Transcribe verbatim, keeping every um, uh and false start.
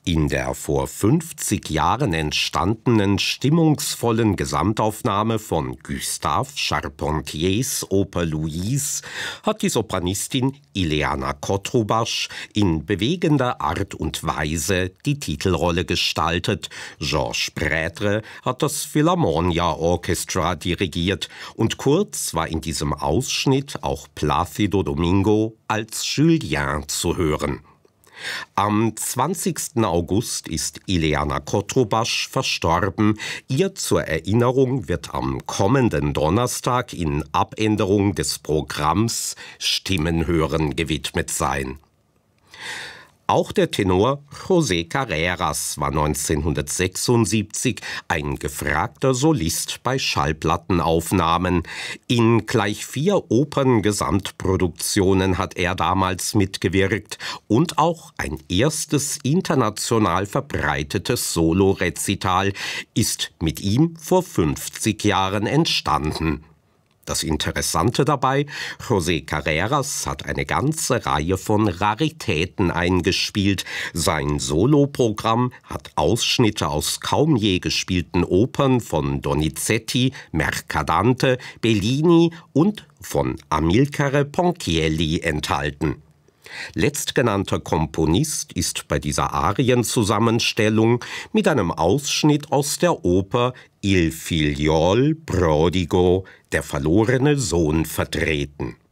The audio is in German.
In der vor fünfzig Jahren entstandenen stimmungsvollen Gesamtaufnahme von Gustave Charpentiers Oper Louise hat die Sopranistin Ileana Cotrubas in bewegender Art und Weise die Titelrolle gestaltet. Georges Prêtre hat das Philharmonia Orchestra dirigiert und Kurz war in diesem Ausschnitt auch Plácido Domingo als Julien zu hören. Am zwanzigsten August ist Ileana Cotrubas verstorben. Ihr zur Erinnerung wird am kommenden Donnerstag in Abänderung des Programms Stimmen hören gewidmet sein. Auch der Tenor José Carreras war neunzehnhundertsechsundsiebzig ein gefragter Solist bei Schallplattenaufnahmen. In gleich vier Operngesamtproduktionen hat er damals mitgewirkt und auch ein erstes international verbreitetes Solorezital ist mit ihm vor fünfzig Jahren entstanden. Das Interessante dabei, José Carreras hat eine ganze Reihe von Raritäten eingespielt. Sein Soloprogramm hat Ausschnitte aus kaum je gespielten Opern von Donizetti, Mercadante, Bellini und von Amilcare Ponchielli enthalten. Letztgenannter Komponist ist bei dieser Arienzusammenstellung mit einem Ausschnitt aus der Oper Il figliol prodigo, der verlorene Sohn, vertreten.